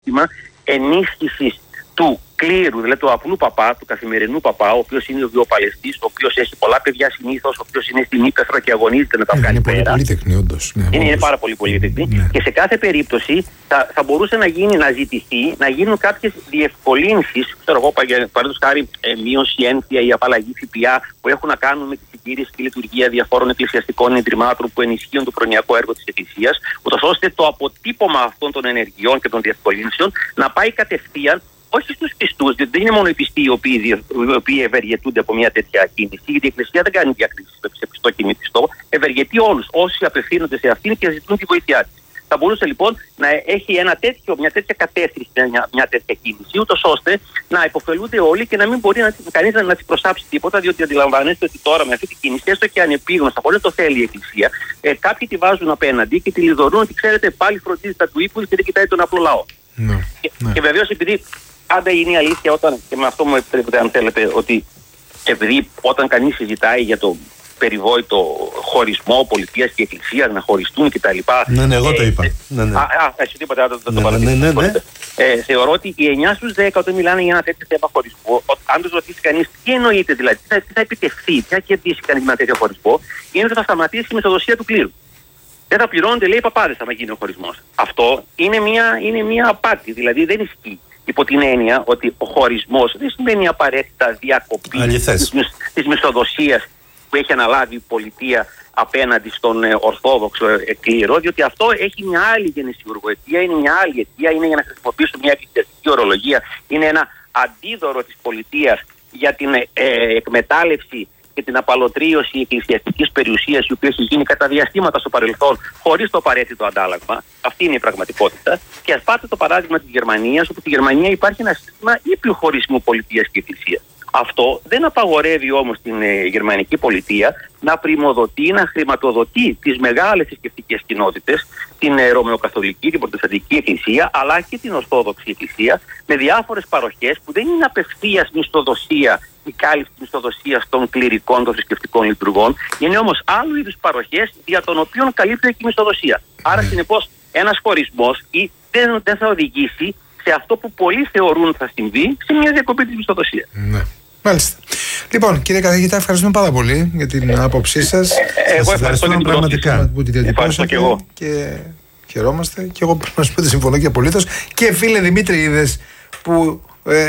σύστημα ενίσχυσης του κλήρου, δηλαδή του απλού παπά, του καθημερινού παπά, ο οποίος είναι ο βιοπαλαιστής, ο οποίος έχει πολλά παιδιά συνήθως, ο οποίος είναι στην ύπαιθρο και αγωνίζεται να τα βγάλει πέρα. Είναι πολύ πολύτεκνη, όντως. Είναι πάρα πολύ πολύτεκνη. Ναι. Και σε κάθε περίπτωση θα μπορούσε να ζητηθεί να γίνουν κάποιες διευκολύνσεις, ξέρω εγώ, παραδείγματος χάρη μείωση ένθια ή απαλλαγή ΦΠΑ που έχουν να κάνουν με τη συντήρηση και λειτουργία διαφόρων εκκλησιαστικών ιδρυμάτων που ενισχύουν το προνοιακό έργο της Εκκλησίας, ούτως ώστε το αποτύπωμα αυτών των ενεργειών και των διευκολύνσεων να πάει κατευθείαν. Όχι στους πιστούς, διότι δεν είναι μόνο οι πιστοί οι οποίοι ευεργετούνται από μια τέτοια κίνηση, γιατί η Εκκλησία δεν κάνει διακρίσεις σε πιστό και μη πιστό, ευεργετεί όλους όσοι απευθύνονται σε αυτήν και ζητούν τη βοήθειά της. Θα μπορούσε λοιπόν να έχει μια τέτοια κατεύθυνση, μια τέτοια κίνηση, ούτως ώστε να υποφελούνται όλοι και να μην μπορεί κανείς να τις προσάψει τίποτα, διότι αντιλαμβάνεστε ότι τώρα με αυτή τη κίνηση, έστω και ανεπίγνωστα, χωρίς το θέλει η Εκκλησία, κάποιοι τη βάζουν απέναντι και τη λιδωρούν ότι ξέρετε πάλι φροντίζει τα του ύπου και δεν κοιτάει τον απλό λαό. Και βεβαίως επειδή. Πάντα είναι η αλήθεια και με αυτό μου επιτρέπετε αν θέλετε, ότι επειδή όταν κανείς συζητάει για το περιβόητο χωρισμό πολιτείας και εκκλησίας, να χωριστούν κτλ. Ναι, εγώ το είπα. Εσύ τίποτα, δεν το παρατηρήσω. Θεωρώ ότι οι 9 στους 10 όταν μιλάνε για ένα τέτοιο θέμα χωρισμό, αν τους ρωτήσει κανείς τι εννοείται δηλαδή, τι θα επιτευχθεί, τι θα κερδίσει κανείς με ένα τέτοιο χωρισμό, είναι ότι θα σταματήσει η μισθοδοσία του κλήρου. Δεν θα πληρώνονται, λέει, οι παπάδες άμα γίνει ο χωρισμός. Αυτό είναι μια απάτη, δηλαδή δεν ισχύει. Υπό την έννοια ότι ο χωρισμός δεν σημαίνει απαραίτητα διακοπή της μισθοδοσίας που έχει αναλάβει η πολιτεία απέναντι στον Ορθόδοξο κλήρο, διότι αυτό έχει μια άλλη γενεσιουργοαιτία, είναι μια άλλη αιτία, είναι για να χρησιμοποιήσουμε μια εκκλησιαστική ορολογία, είναι ένα αντίδωρο της πολιτείας για την εκμετάλλευση και την απαλωτρίωση εκκλησιαστικής περιουσίας, η οποία έχει γίνει κατά διαστήματα στο παρελθόν χωρίς το απαραίτητο αντάλλαγμα. Αυτή είναι η πραγματικότητα. Και ας πάρτε το παράδειγμα της Γερμανίας, όπου στη Γερμανία υπάρχει ένα σύστημα ήπιου χωρισμού πολιτείας και εκκλησίας. Αυτό δεν απαγορεύει όμως την γερμανική πολιτεία να πριμοδοτεί, να χρηματοδοτεί τις μεγάλες θρησκευτικές κοινότητες, την Ρωμαιοκαθολική, την Προτεσταντική Εκκλησία, αλλά και την Ορθόδοξη Εκκλησία, με διάφορες παροχές που δεν είναι απευθείας μισθοδοσία, η κάλυψη της των κληρικών, των θρησκευτικών λειτουργών, είναι όμως άλλου είδους παροχές για των οποίων καλύπτεται και η μισθοδοσία. Άρα, συνεπώς, ένας χωρισμός δεν θα οδηγήσει σε αυτό που πολλοί θεωρούν θα συμβεί, σε μια διακοπή της μισθοδοσίας. Ναι. Μάλιστα. Λοιπόν, κύριε καθηγητά, ευχαριστούμε πάρα πολύ για την άποψή σας. Εγώ ευχαριστώ πραγματικά που τη διατυπώσατε και χαιρόμαστε. Και εγώ πρέπει να σου πω ότι συμφωνώ και απολύτως. Και φίλε Δημήτρη, είδες που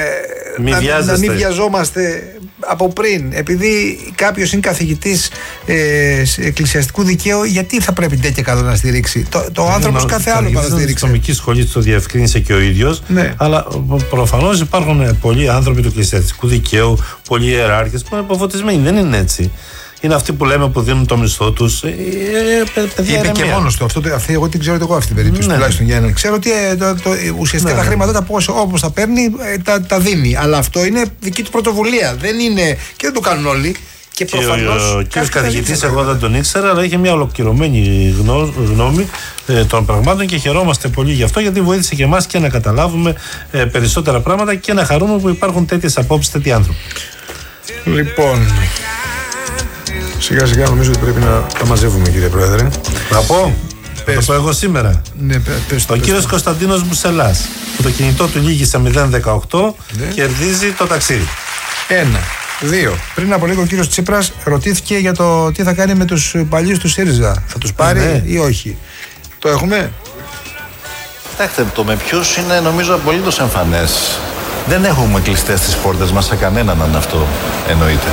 να μην βιαζόμαστε από πριν, επειδή κάποιος είναι καθηγητής εκκλησιαστικού δικαίου, γιατί θα πρέπει τέτοια καλό να στηρίξει το άνθρωπος κάθε άλλο να στηρίξει. Στην νομική σχολή το διευκρίνησε και ο ίδιος, ναι. Αλλά προφανώς υπάρχουν πολλοί άνθρωποι του εκκλησιαστικού δικαίου, πολλοί ιεράρχες που είναι υποφωτισμένοι, δεν είναι έτσι. Είναι αυτοί που λέμε που δίνουν το μισθό τους. Είπε και μόνος του. Αυτή εγώ την ξέρω εγώ αυτή την περίπτωση. Ναι. Τουλάχιστον για να ξέρω ότι ουσιαστικά τα χρήματα όπως τα παίρνει τα δίνει. Αλλά αυτό είναι δική του πρωτοβουλία. Δεν είναι. Και δεν το κάνουν όλοι. Και προφανώς. Ο κύριος καθηγητής, εγώ δεν τον ήξερα, αλλά είχε μια ολοκληρωμένη γνώμη των πραγμάτων και χαιρόμαστε πολύ γι' αυτό, γιατί βοήθησε και εμάς και να καταλάβουμε περισσότερα πράγματα και να χαρούμε που υπάρχουν τέτοιες απόψεις, τέτοιοι άνθρωποι. Λοιπόν. Σιγά σιγά νομίζω ότι πρέπει να τα μαζεύουμε, κύριε Πρόεδρε. Να πω. Θα το πω εγώ σήμερα. Ναι, ο κύριος Κωνσταντίνος Μπουσελάς, που το κινητό του λύγει 018, ναι. Κερδίζει το ταξίδι. 1, 2. Πριν από λίγο ο κύριος Τσίπρας ρωτήθηκε για το τι θα κάνει με τους παλιούς του ΣΥΡΙΖΑ. Θα τους πάρει ή όχι. Το έχουμε. Κοιτάξτε, το με ποιους είναι νομίζω απολύτως εμφανές. Δεν έχουμε κλειστές τις πόρτες μας σε κανέναν, αν αυτό εννοείται.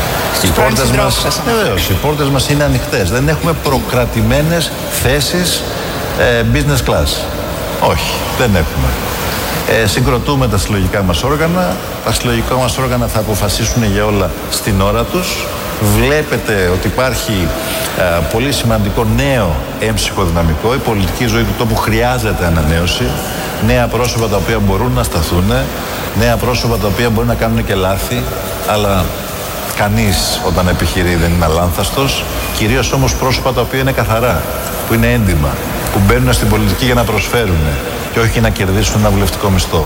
Οι πόρτες μας είναι ανοιχτές. Δεν έχουμε προκρατημένες θέσεις business class. Όχι, δεν έχουμε. Συγκροτούμε τα συλλογικά μας όργανα. Τα συλλογικά μας όργανα θα αποφασίσουν για όλα στην ώρα τους. Βλέπετε ότι υπάρχει πολύ σημαντικό νέο έμψυχο δυναμικό. Η πολιτική ζωή του τόπου χρειάζεται ανανέωση. Νέα πρόσωπα τα οποία μπορούν να σταθούν. Νέα πρόσωπα τα οποία μπορεί να κάνουν και λάθη, αλλά κανείς όταν επιχειρεί δεν είναι αλάνθαστος. Κυρίως όμως πρόσωπα τα οποία είναι καθαρά, που είναι έντιμα, που μπαίνουν στην πολιτική για να προσφέρουν και όχι να κερδίσουν ένα βουλευτικό μισθό.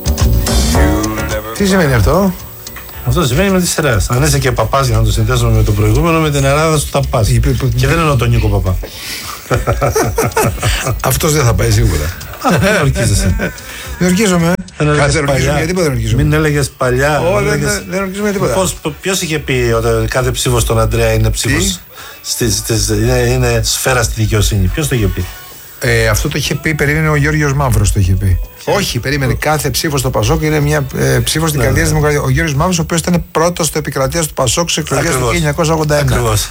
Τι σημαίνει αυτό? Αυτό σημαίνει με τη σειρά. Αν είσαι και παπάς, για να το συνδέσουμε με το προηγούμενο, με την Ελλάδα σου τα πας. Και δεν εννοώ τον Νίκο Παπά. Αυτός δεν θα πάει σίγουρα. Αυτό ορκίζεσαι. Δεν ορκίζομαι. Δεν ορκίζομαι για τίποτα. Μην έλεγες παλιά. Δεν ορκίζομαι για τίποτα. Ποιος είχε πει ότι κάθε ψήφος στον Αντρέα είναι ψήφος? Είναι σφαίρα στη δικαιοσύνη. Ποιος το είχε πει? Αυτό το είχε πει, περίμενε ο Γιώργος Μαύρος το είχε πει. Όχι, περίμενε. Κάθε ψήφο στο Πασόκ είναι μια ψήφο στην καρδιά τη Δημοκρατία. Ο Γιώργος Μαύρος, ο οποίος ήταν πρώτος στο επικρατεία του Πασόκ σε εκλογές του 1981. Ακριβώς.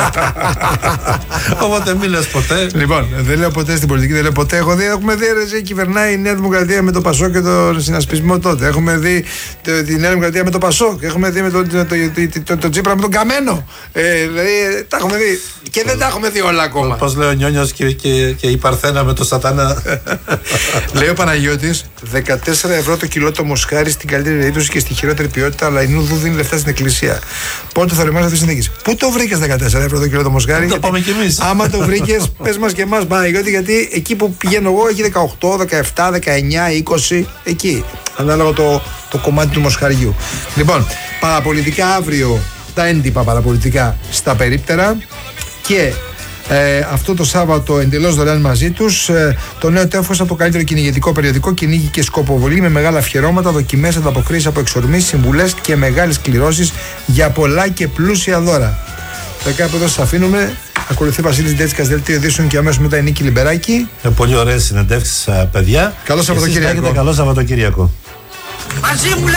Οπότε μην λες ποτέ. Λοιπόν, δεν λέω ποτέ στην πολιτική, δεν λέω ποτέ. Έχουμε δει κυβερνάει η Νέα Δημοκρατία με το Πασόκ και τον συνασπισμό τότε. Έχουμε δει τη Νέα Δημοκρατία με το Πασόκ. Έχουμε δει τον Τσίπρα με τον Καμένο. Δηλαδή τα έχουμε δει. Και δεν τα έχουμε δει όλα ακόμα. Πώς λέει ο Νιόνιος και η Παρθένα με το Σατανά. Λέει ο Παναγιώτης, 14 ευρώ το κιλό το μοσχάρι στην καλύτερη περίπτωση και στη χειρότερη ποιότητα, αλλά η Νούδου δίνει λεφτά στην εκκλησία. Πότε θα οριμάσει αυτή τη συνθήκη? Πού το βρήκες 14 ευρώ το κιλό το μοσχάρι? Το πάμε κι εμείς. Άμα το βρήκες, πες μας και εμάς, Παναγιώτη, γιατί εκεί που πηγαίνω εγώ έχει 18, 17, 19, 20, εκεί. Ανάλογα το κομμάτι του μοσχαριού. Λοιπόν, παραπολιτικά αύριο, τα έντυπα παραπολιτικά στα περίπτερα και. Αυτό το Σάββατο εντελώς δωρεάν μαζί τους το νέο τεύχος από το καλύτερο κυνηγετικό περιοδικό Κυνήγι και Σκοποβολή, με μεγάλα αφιερώματα, δοκιμές, ανταποκρίσεις από εξορμήσεις, συμβουλές και μεγάλες κληρώσεις για πολλά και πλούσια δώρα. Κάπου εδώ σας αφήνουμε. Ακολουθεί Βασίλης Ντέτσικας, δελτίο ειδήσεων, και αμέσως μετά η Νίκη Λιμπεράκη. Πολύ ωραίες συνεντεύξεις, παιδιά. Καλό Σαββατοκύριακο. Καλό Σαββατοκύριακο.